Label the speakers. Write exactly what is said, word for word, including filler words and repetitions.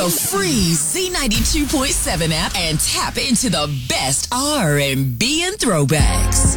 Speaker 1: the free Z ninety-two point seven app and tap into the best R and B and throwbacks.